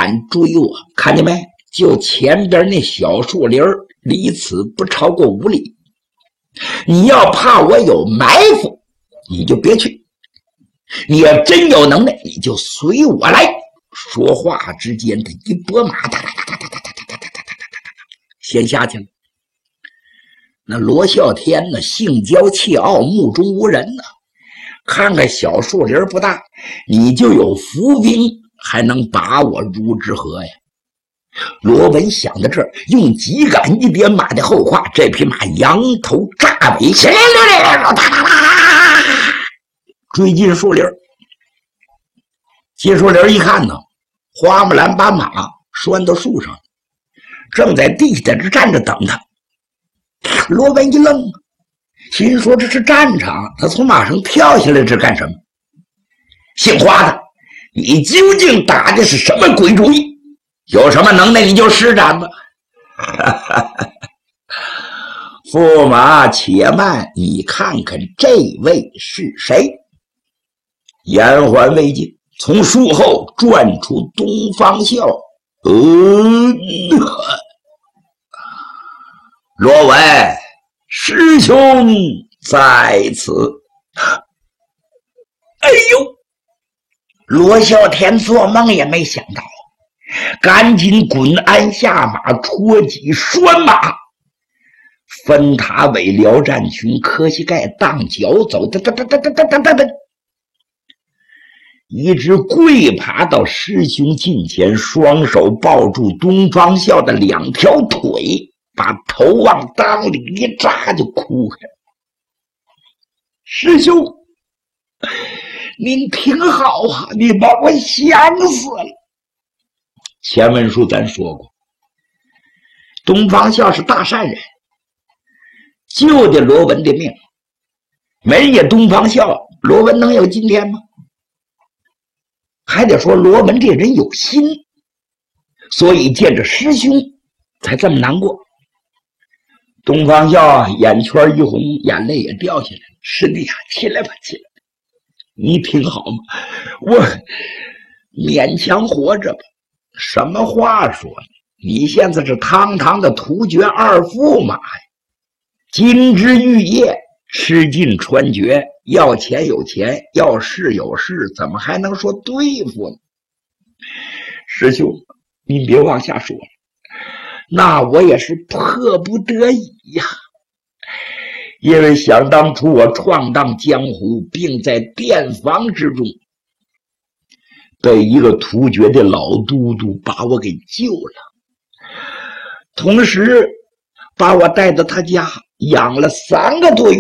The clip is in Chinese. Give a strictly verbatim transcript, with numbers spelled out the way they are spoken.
敢追我，看见没？就前边那小树林离此不超过五里。你要怕我有埋伏，你就别去。你要真有能耐，你就随我来。说话之间，他一拨马，哒哒哒哒哒哒哒哒哒哒哒，先下去了。那罗啸天呢，性骄气傲，目中无人呢。看看小树林不大，你就有伏兵，还能把我如之何呀？罗文想到这儿，用几杆一点马的后胯，这匹马扬头炸尾，追进树林。进树林一看呢，花木兰把马拴到树上，正在地下这站着等他。罗文一愣，心说这是战场，他从马上跳下来这干什么？姓花的，你究竟打的是什么鬼主意？有什么能耐你就施展吧。驸马且慢，你看看这位是谁？言还未尽，从树后转出东方笑。嗯，罗文师兄在此。哎呦，罗啸天做梦也没想到，赶紧滚鞍下马，戳戟拴马，分塔尾撩战裙，磕膝盖荡脚走，哒哒哒哒哒哒哒哒哒，一直跪爬到师兄近前，双手抱住东方笑的两条腿，把头往裆里一扎就哭开了。师兄，您挺好啊，你把我想死了。前文书咱说过，东方笑是大善人，救的罗文的命，没有东方笑，罗文能有今天吗？还得说罗文这人有心，所以见着师兄才这么难过。东方笑眼圈一红，眼泪也掉下来了。师弟啊，起来吧，起来吧，你挺好吗？我勉强活着吧。什么话说呢？你现在是堂堂的突厥二驸马呀，金枝玉叶，吃尽穿绝，要钱有钱，要势有势，怎么还能说对付呢？师兄，您别往下说了，那我也是迫不得已呀。因为想当初我闯荡江湖，并在店房之中被一个突厥的老都督把我给救了，同时把我带到他家养了三个多月。